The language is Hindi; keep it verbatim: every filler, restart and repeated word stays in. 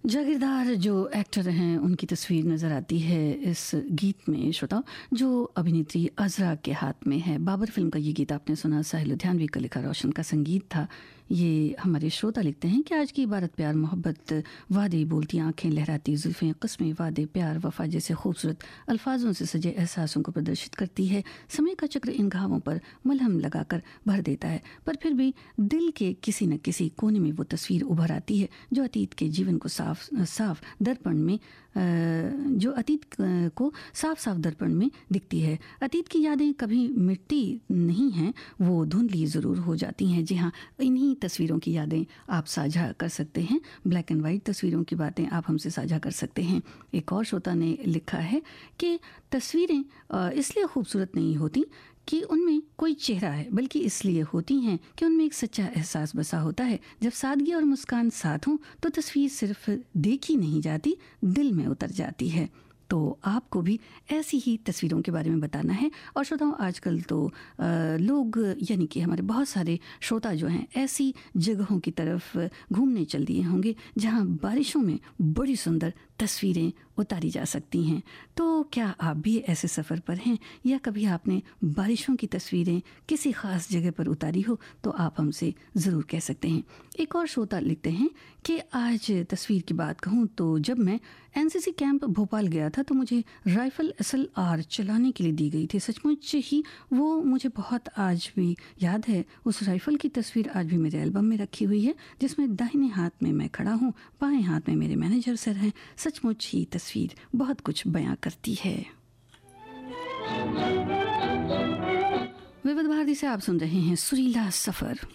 जागीरदार जो एक्टर हैं उनकी तस्वीर नज़र आती है इस गीत में श्रोताओ, जो अभिनेत्री अज़रा के हाथ में है। बाबर फिल्म का ये गीत आपने सुना, साहिल लुधियानवी का लिखा, रोशन का संगीत था। ये हमारे श्रोता लिखते हैं कि आज की इबारत प्यार मोहब्बत, वादे बोलती आंखें, लहराती जुल्फ़ें, कस्में, वादे प्यार वफ़ा जैसे खूबसूरत अल्फाजों से सजे एहसासों को प्रदर्शित करती है। समय का चक्र इन घावों पर मलहम लगाकर भर देता है, पर फिर भी दिल के किसी न किसी कोने में वो तस्वीर उभर आती है जो अतीत के जीवन को साफ साफ दर्पण में जो अतीत को साफ साफ दर्पण में दिखती है। अतीत की यादें कभी मिटती नहीं हैं, वो धुंधली ज़रूर हो जाती हैं। जी हाँ, इन्हीं तस्वीरों की यादें आप साझा कर सकते हैं। ब्लैक एंड वाइट तस्वीरों की बातें आप हमसे साझा कर सकते हैं। एक और श्रोता ने लिखा है कि तस्वीरें इसलिए खूबसूरत नहीं होती कि उनमें कोई चेहरा है, बल्कि इसलिए होती हैं कि उनमें एक सच्चा एहसास बसा होता है। जब सादगी और मुस्कान साथ हों तो तस्वीर सिर्फ देखी नहीं जाती, दिल में उतर जाती है। तो आपको भी ऐसी ही तस्वीरों के बारे में बताना है। और श्रोताओं, आजकल तो आ, लोग यानी कि हमारे बहुत सारे श्रोता जो हैं ऐसी जगहों की तरफ घूमने चल दिए होंगे जहां बारिशों में बड़ी सुंदर तस्वीरें उतारी जा सकती हैं। तो क्या आप भी ऐसे सफ़र पर हैं या कभी आपने बारिशों की तस्वीरें किसी ख़ास जगह पर उतारी हो, तो आप हमसे ज़रूर कह सकते हैं। एक और श्रोता लिखते हैं कि आज तस्वीर की बात कहूँ तो जब मैं एनसीसी कैंप भोपाल गया था तो मुझे राइफ़ल एस एल आर चलाने के लिए दी गई थी। सचमुच ही वो मुझे बहुत आज भी याद है। उस राइफ़ल की तस्वीर आज भी मेरे एल्बम में रखी हुई है, जिसमें दाहिने हाथ में मैं खड़ा हूँ, बाएं हाथ में मेरे मैनेजर सर हैं। सचमुच ही तस्वीर बहुत कुछ बयां करती है। विविध भारती से आप सुन रहे हैं सुरीला सफ़र।